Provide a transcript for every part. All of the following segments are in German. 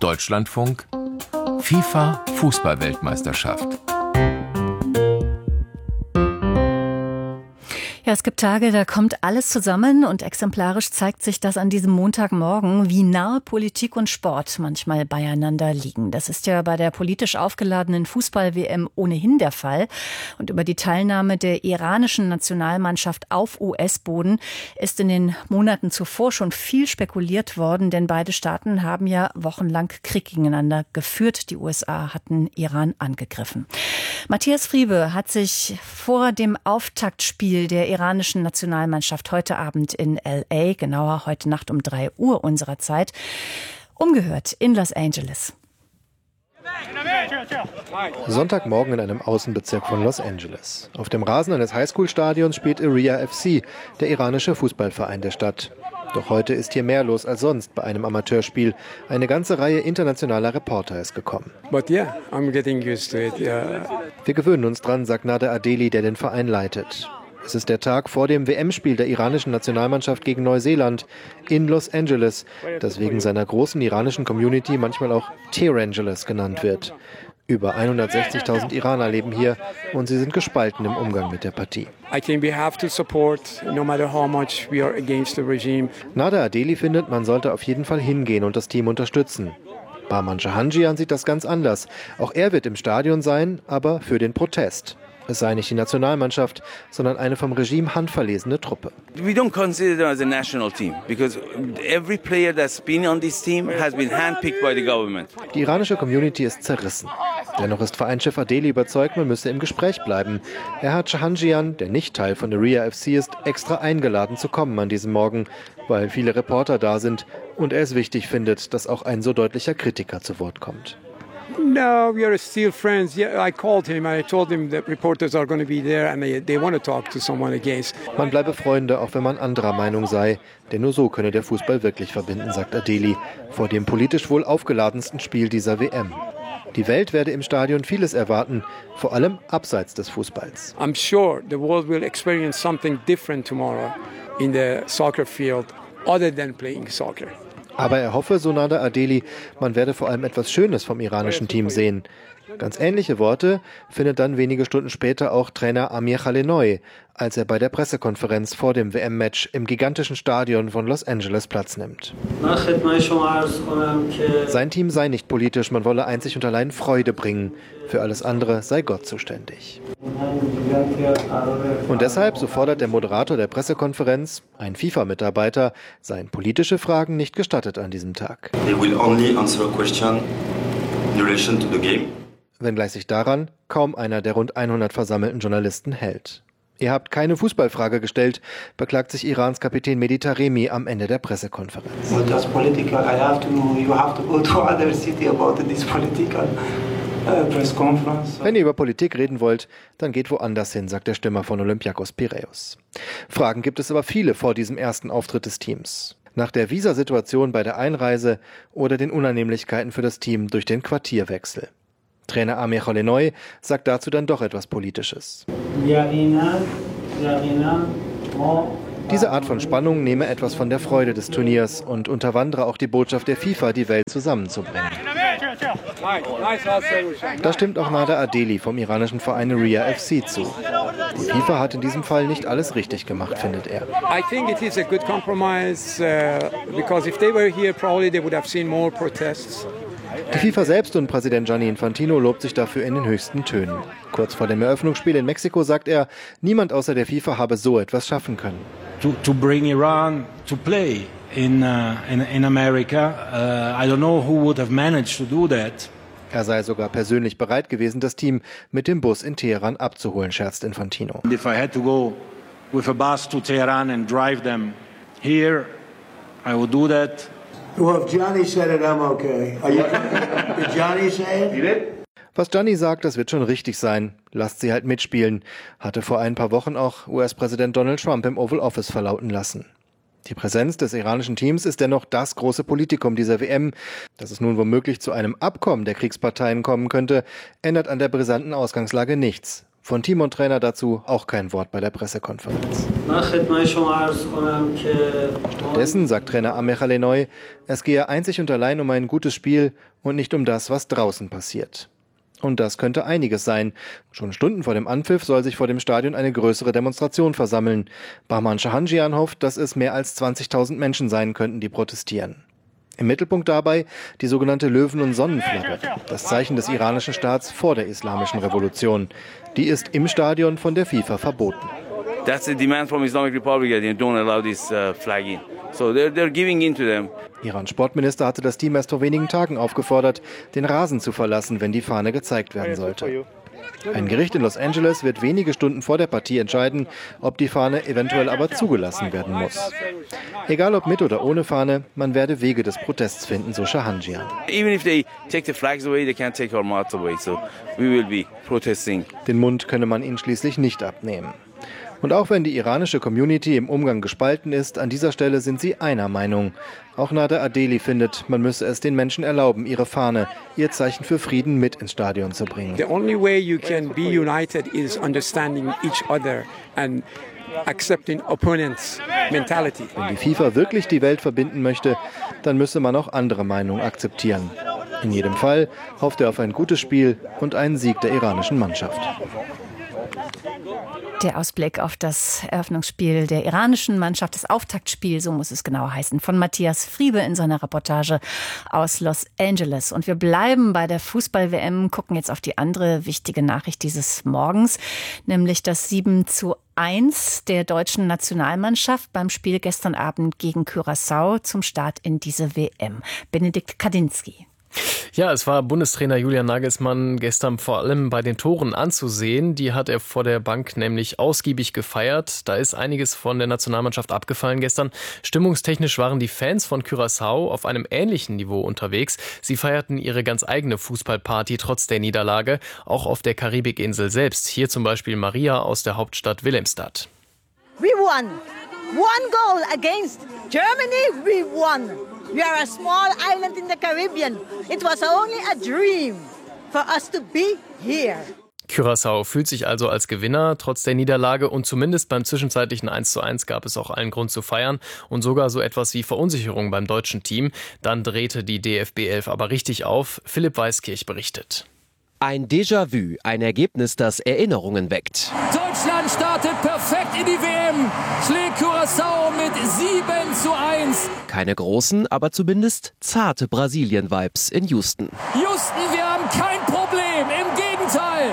Deutschlandfunk FIFA Fußball-Weltmeisterschaft. Ja, es gibt Tage, da kommt alles zusammen und exemplarisch zeigt sich das an diesem Montagmorgen, wie nahe Politik und Sport manchmal beieinander liegen. Das ist ja bei der politisch aufgeladenen Fußball-WM ohnehin der Fall. Und über die Teilnahme der iranischen Nationalmannschaft auf US-Boden ist in den Monaten zuvor schon viel spekuliert worden, denn beide Staaten haben ja wochenlang Krieg gegeneinander geführt. Die USA hatten Iran angegriffen. Matthias Friebe hat sich vor dem Auftaktspiel der iranischen Nationalmannschaft heute Abend in L.A., genauer heute Nacht um 3 Uhr unserer Zeit, umgehört in Los Angeles. Sonntagmorgen in einem Außenbezirk von Los Angeles. Auf dem Rasen eines Highschool-Stadions spielt Iria FC, der iranische Fußballverein der Stadt. Doch heute ist hier mehr los als sonst bei einem Amateurspiel. Eine ganze Reihe internationaler Reporter ist gekommen. Wir gewöhnen uns dran, sagt Nader Adeli, der den Verein leitet. Es ist der Tag vor dem WM-Spiel der iranischen Nationalmannschaft gegen Neuseeland in Los Angeles, das wegen seiner großen iranischen Community manchmal auch Tehrangeles genannt wird. Über 160.000 Iraner leben hier und sie sind gespalten im Umgang mit der Partie. Nader Adeli findet, man sollte auf jeden Fall hingehen und das Team unterstützen. Barman Jahangian sieht das ganz anders. Auch er wird im Stadion sein, aber für den Protest. Es sei nicht die Nationalmannschaft, sondern eine vom Regime handverlesene Truppe. We don't consider them as a national team because every player that's been on this team has been handpicked by the government. Die iranische Community ist zerrissen. Dennoch ist Vereinschef Adeli überzeugt, man müsse im Gespräch bleiben. Er hat Jahangian, der nicht Teil von Iria FC ist, extra eingeladen zu kommen an diesem Morgen, weil viele Reporter da sind und er es wichtig findet, dass auch ein so deutlicher Kritiker zu Wort kommt. No, we are still friends. Yeah, I called him. I told him that reporters are going to be there and they want to talk to someone against. Man bleibe Freunde, auch wenn man anderer Meinung sei. Denn nur so könne der Fußball wirklich verbinden, sagt Adeli, vor dem politisch wohl aufgeladensten Spiel dieser WM. Die Welt werde im Stadion vieles erwarten, vor allem abseits des Fußballs. I'm sure the world will experience something different tomorrow in the soccer field, other than playing soccer. Aber er hoffe, so Nader Adeli, man werde vor allem etwas Schönes vom iranischen Team sehen. Ganz ähnliche Worte findet dann wenige Stunden später auch Trainer Amir Khalenoy, als er bei der Pressekonferenz vor dem WM-Match im gigantischen Stadion von Los Angeles Platz nimmt. Sein Team sei nicht politisch, man wolle einzig und allein Freude bringen. Für alles andere sei Gott zuständig. Und deshalb, so fordert der Moderator der Pressekonferenz, ein FIFA-Mitarbeiter, seien politische Fragen nicht gestattet an diesem Tag. They will only answer a question in relation to the game. Wenngleich sich daran kaum einer der rund 100 versammelten Journalisten hält. Ihr habt keine Fußballfrage gestellt, beklagt sich Irans Kapitän Mehdi Taremi am Ende der Pressekonferenz. Wenn ihr über Politik reden wollt, dann geht woanders hin, sagt der Stürmer von Olympiakos Piräus. Fragen gibt es aber viele vor diesem ersten Auftritt des Teams. Nach der Visasituation bei der Einreise oder den Unannehmlichkeiten für das Team durch den Quartierwechsel. Trainer Amir Khalenoy sagt dazu dann doch etwas Politisches. Diese Art von Spannung nehme etwas von der Freude des Turniers und unterwandere auch die Botschaft der FIFA, die Welt zusammenzubringen. Da stimmt auch Nader Adeli vom iranischen Verein Iria FC zu. Die FIFA hat in diesem Fall nicht alles richtig gemacht, findet er. I think it is a good compromise because if they were here probably they would have seen more protests. Die FIFA selbst und Präsident Gianni Infantino lobt sich dafür in den höchsten Tönen. Kurz vor dem Eröffnungsspiel in Mexiko sagt er, niemand außer der FIFA habe so etwas schaffen können. To bring Iran to play in America, I don't know who would have managed to do that. Er sei sogar persönlich bereit gewesen, das Team mit dem Bus in Teheran abzuholen, scherzt Infantino. If I had to go with a bus to Tehran and drive them here, I would do that. Well, if Johnny said it, I'm okay. Did Johnny say it? Was Gianni sagt, das wird schon richtig sein. Lasst sie halt mitspielen, hatte vor ein paar Wochen auch US-Präsident Donald Trump im Oval Office verlauten lassen. Die Präsenz des iranischen Teams ist dennoch das große Politikum dieser WM. Dass es nun womöglich zu einem Abkommen der Kriegsparteien kommen könnte, ändert an der brisanten Ausgangslage nichts. Von Team und Trainer dazu auch kein Wort bei der Pressekonferenz. Stattdessen sagt Trainer Amir Khalenoy, es gehe einzig und allein um ein gutes Spiel und nicht um das, was draußen passiert. Und das könnte einiges sein. Schon Stunden vor dem Anpfiff soll sich vor dem Stadion eine größere Demonstration versammeln. Bahman Shahanjian hofft, dass es mehr als 20.000 Menschen sein könnten, die protestieren. Im Mittelpunkt dabei die sogenannte Löwen- und Sonnenflagge, das Zeichen des iranischen Staats vor der Islamischen Revolution. Die ist im Stadion von der FIFA verboten. That's the demand from Islamic Republic. They don't allow this flag in. So they're giving in to them. Irans Sportminister hatte das Team erst vor wenigen Tagen aufgefordert, den Rasen zu verlassen, wenn die Fahne gezeigt werden sollte. Ein Gericht in Los Angeles wird wenige Stunden vor der Partie entscheiden, ob die Fahne eventuell aber zugelassen werden muss. Egal ob mit oder ohne Fahne, man werde Wege des Protests finden, so Shahanjian. Even if they take the flags away, they can't take our mouths away. So we will be protesting. Den Mund könne man ihnen schließlich nicht abnehmen. Und auch wenn die iranische Community im Umgang gespalten ist, an dieser Stelle sind sie einer Meinung. Auch Nader Adeli findet, man müsse es den Menschen erlauben, ihre Fahne, ihr Zeichen für Frieden mit ins Stadion zu bringen. The only way you can be united is understanding each other and accepting opponents' mentality. Wenn die FIFA wirklich die Welt verbinden möchte, dann müsse man auch andere Meinungen akzeptieren. In jedem Fall hofft er auf ein gutes Spiel und einen Sieg der iranischen Mannschaft. Der Ausblick auf das Eröffnungsspiel der iranischen Mannschaft, das Auftaktspiel, so muss es genau heißen, von Matthias Friebe in seiner Reportage aus Los Angeles. Und wir bleiben bei der Fußball-WM, gucken jetzt auf die andere wichtige Nachricht dieses Morgens, nämlich das 7:1 der deutschen Nationalmannschaft beim Spiel gestern Abend gegen Curaçao zum Start in diese WM. Benedikt Kadinski. Ja, es war Bundestrainer Julian Nagelsmann gestern vor allem bei den Toren anzusehen. Die hat er vor der Bank nämlich ausgiebig gefeiert. Da ist einiges von der Nationalmannschaft abgefallen gestern. Stimmungstechnisch waren die Fans von Curaçao auf einem ähnlichen Niveau unterwegs. Sie feierten ihre ganz eigene Fußballparty trotz der Niederlage, auch auf der Karibikinsel selbst. Hier zum Beispiel Maria aus der Hauptstadt Willemstad. We won. One goal against Germany, we won. We are a small island in the Caribbean. It was only a dream for us to be here. Curaçao fühlt sich also als Gewinner trotz der Niederlage und zumindest beim zwischenzeitlichen 1:1 gab es auch allen Grund zu feiern und sogar so etwas wie Verunsicherung beim deutschen Team. Dann drehte die DFB 11 aber richtig auf. Philipp Weiskirch berichtet. Ein Déjà-vu, ein Ergebnis, das Erinnerungen weckt. Deutschland startet perfekt in die WM, schlägt Curaçao mit 7:1. Keine großen, aber zumindest zarte Brasilien-Vibes in Houston. Houston, wir haben kein Problem, im Gegenteil.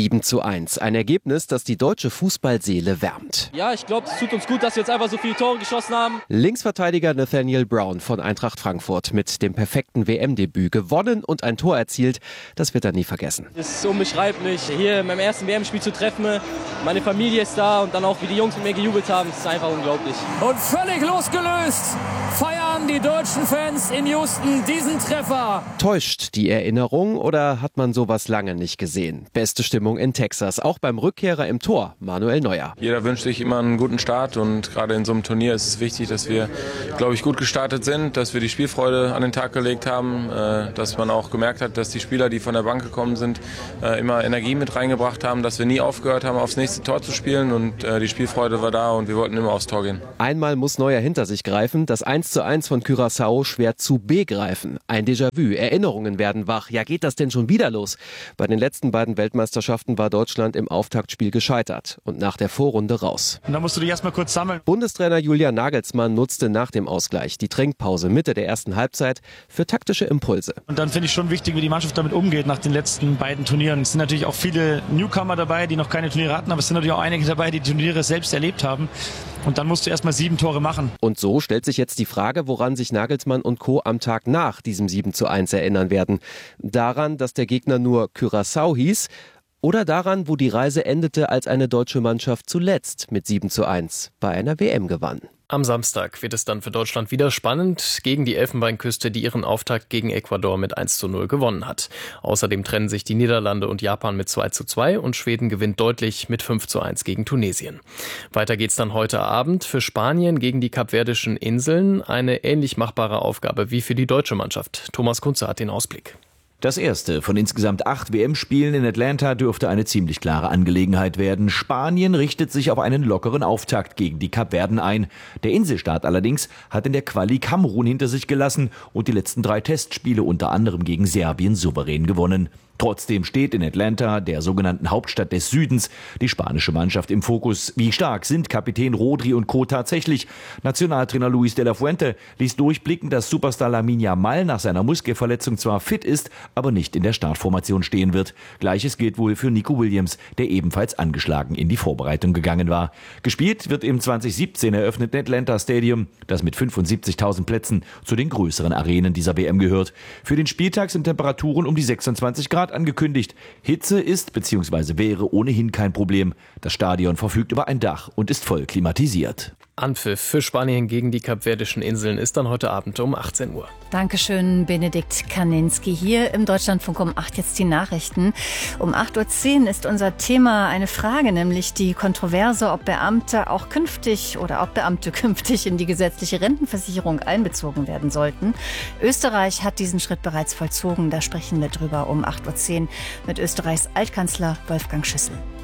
7:1, ein Ergebnis, das die deutsche Fußballseele wärmt. Ja, ich glaube, es tut uns gut, dass wir jetzt einfach so viele Tore geschossen haben. Linksverteidiger Nathaniel Brown von Eintracht Frankfurt mit dem perfekten WM-Debüt gewonnen und ein Tor erzielt, das wird er nie vergessen. Es ist unbeschreiblich, hier in meinem ersten WM-Spiel zu treffen. Meine Familie ist da und dann auch, wie die Jungs mit mir gejubelt haben, das ist einfach unglaublich. Und völlig losgelöst feiern die deutschen Fans in Houston diesen Treffer. Täuscht die Erinnerung oder hat man sowas lange nicht gesehen? Beste Stimmung in Texas, auch beim Rückkehrer im Tor, Manuel Neuer. Jeder wünscht sich immer einen guten Start und gerade in so einem Turnier ist es wichtig, dass wir, glaube ich, gut gestartet sind, dass wir die Spielfreude an den Tag gelegt haben, dass man auch gemerkt hat, dass die Spieler, die von der Bank gekommen sind, immer Energie mit reingebracht haben, dass wir nie aufgehört haben, aufs nächste Tor zu spielen und die Spielfreude war da und wir wollten immer aufs Tor gehen. Einmal muss Neuer hinter sich greifen, das 1:1 von Curaçao schwer zu begreifen. Ein Déjà-vu, Erinnerungen werden wach. Ja, geht das denn schon wieder los? Bei den letzten beiden Weltmeisterschaften war Deutschland im Auftaktspiel gescheitert und nach der Vorrunde raus. Und da musst du dich erstmal kurz sammeln. Bundestrainer Julian Nagelsmann nutzte nach dem Ausgleich die Trinkpause Mitte der ersten Halbzeit für taktische Impulse. Und dann finde ich schon wichtig, wie die Mannschaft damit umgeht nach den letzten beiden Turnieren. Es sind natürlich auch viele Newcomer dabei, die noch keine Turniere hatten, aber es sind natürlich auch einige dabei, die Turniere selbst erlebt haben. Und dann musst du erstmal 7 Tore machen. Und so stellt sich jetzt die Frage, woran sich Nagelsmann und Co. am Tag nach diesem 7:1 erinnern werden. Daran, dass der Gegner nur Curaçao hieß, oder daran, wo die Reise endete, als eine deutsche Mannschaft zuletzt mit 7:1 bei einer WM gewann. Am Samstag wird es dann für Deutschland wieder spannend gegen die Elfenbeinküste, die ihren Auftakt gegen Ecuador mit 1:0 gewonnen hat. Außerdem trennen sich die Niederlande und Japan mit 2:2 und Schweden gewinnt deutlich mit 5:1 gegen Tunesien. Weiter geht's dann heute Abend für Spanien gegen die Kapverdischen Inseln. Eine ähnlich machbare Aufgabe wie für die deutsche Mannschaft. Thomas Kunze hat den Ausblick. Das erste von insgesamt 8 WM-Spielen in Atlanta dürfte eine ziemlich klare Angelegenheit werden. Spanien richtet sich auf einen lockeren Auftakt gegen die Kapverden ein. Der Inselstaat allerdings hat in der Quali Kamerun hinter sich gelassen und die letzten 3 Testspiele unter anderem gegen Serbien souverän gewonnen. Trotzdem steht in Atlanta, der sogenannten Hauptstadt des Südens, die spanische Mannschaft im Fokus. Wie stark sind Kapitän Rodri und Co. tatsächlich? Nationaltrainer Luis de la Fuente ließ durchblicken, dass Superstar Lamine Yamal nach seiner Muskelverletzung zwar fit ist, aber nicht in der Startformation stehen wird. Gleiches gilt wohl für Nico Williams, der ebenfalls angeschlagen in die Vorbereitung gegangen war. Gespielt wird im 2017 eröffneten Atlanta Stadium, das mit 75.000 Plätzen zu den größeren Arenen dieser WM gehört. Für den Spieltag sind Temperaturen um die 26 Grad angekündigt. Hitze ist bzw. wäre ohnehin kein Problem. Das Stadion verfügt über ein Dach und ist voll klimatisiert. Anpfiff für Spanien gegen die Kapverdischen Inseln ist dann heute Abend um 18 Uhr. Dankeschön, Benedikt Kaninski. Hier im Deutschlandfunk um 8 jetzt die Nachrichten. Um 8.10 Uhr ist unser Thema eine Frage, nämlich die Kontroverse, ob Beamte künftig in die gesetzliche Rentenversicherung einbezogen werden sollten. Österreich hat diesen Schritt bereits vollzogen. Da sprechen wir drüber um 8.10 Uhr mit Österreichs Altkanzler Wolfgang Schüssel.